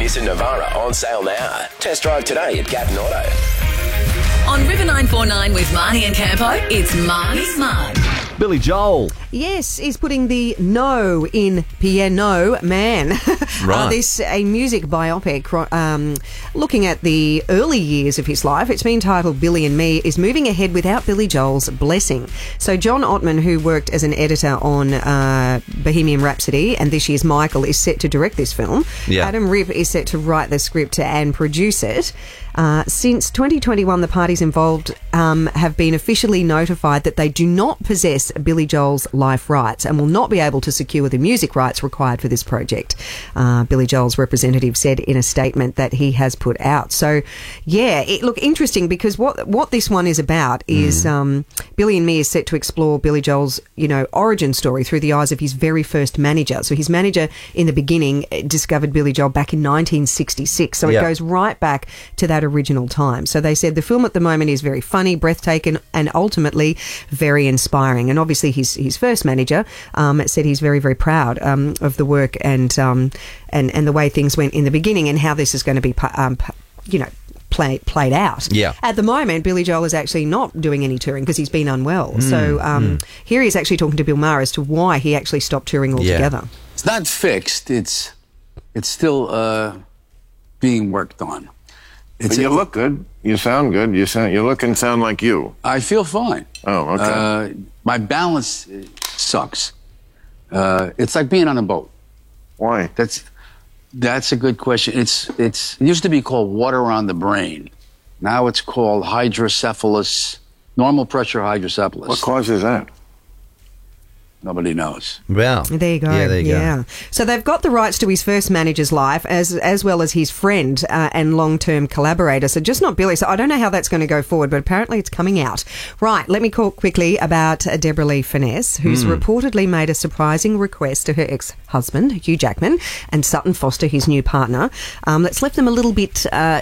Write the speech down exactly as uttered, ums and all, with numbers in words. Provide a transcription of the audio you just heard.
Nissan Navara on sale now. Test drive today at Gatton Auto. On River nine four nine with Marnie and Campo, it's Marnie's Mug. Billy Joel. Yes, he's putting the no in Piano Man. Right. Uh, this a music biopic um, looking at the early years of his life. It's been titled Billy and Me, is moving ahead without Billy Joel's blessing. So John Ottman, who worked as an editor on uh, Bohemian Rhapsody and this year's Michael, is set to direct this film. Yeah. Adam Ripp is set to write the script and produce it. Uh, since twenty twenty-one, the parties involved um, have been officially notified that they do not possess Billy Joel's life rights and will not be able to secure the music rights required for this project. Uh, Billy Joel's representative said in a statement that he has put out. So, yeah, it look interesting because what what this one is about is Mm. um, Billy and Me is set to explore Billy Joel's, you know, origin story through the eyes of his very first manager. So his manager in the beginning discovered Billy Joel back in nineteen sixty-six. So Yeah. it goes right back to that original time. So they said the film at the moment is very funny, breathtaking, and ultimately very inspiring. And obviously his his first manager um, said he's very, very proud um, of the work and um, and and the way things went in the beginning and how this is going to be, um, you know, Play, played out. Yeah. At the moment, Billy Joel is actually not doing any touring because he's been unwell. Mm, so um, mm. here he's actually talking to Bill Maher as to why he actually stopped touring altogether. Yeah. It's not fixed. It's it's still uh, being worked on. It's But you look good. You sound good. You sound. You look and sound like you. I feel fine. Oh, okay. Uh, my balance uh, sucks. Uh, it's like being on a boat. Why? That's that's a good question. It's it's it used to be called water on the brain. Now it's called hydrocephalus, normal pressure hydrocephalus. What causes that? Nobody knows. Wow. There you go. Yeah, there you yeah. go. So they've got the rights to his first manager's life as as well as his friend uh, and long-term collaborator. So just not Billy. So I don't know how that's going to go forward, but apparently it's coming out. Right, let me talk quickly about uh, Deborah Lee Finesse, who's Mm. reportedly made a surprising request to her ex-husband, Hugh Jackman, and Sutton Foster, his new partner, um, that's left them a little bit uh,